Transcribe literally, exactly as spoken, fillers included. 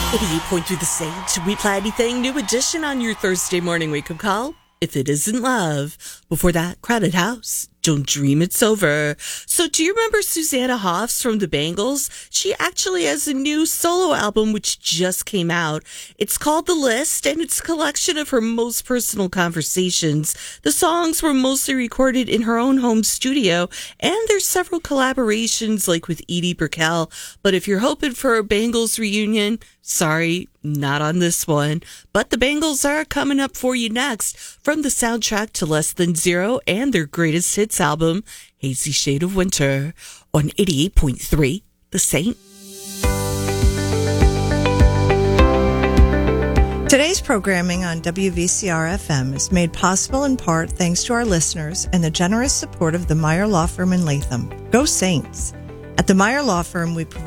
eighty-eight point three The Sage. We play anything new edition on your Thursday morning wake-up call. If it isn't love. Before that, Crowded House. Don't dream it's over. So do you remember Susanna Hoffs from the Bangles? She actually has a new solo album which just came out. It's called The List, and it's a collection of her most personal conversations. The songs were mostly recorded in her own home studio, and there's several collaborations like with Edie Brickell. But if you're hoping for a Bangles reunion, sorry, not on this one. But the Bangles are coming up for you next from the soundtrack to Less Than Zero and their greatest hits album, Hazy Shade of Winter, on eighty-eight point three The Saint. Today's programming on W V C R F M is made possible in part thanks to our listeners and the generous support of the Meyer Law Firm in Latham. Go Saints! At the Meyer Law Firm, we provide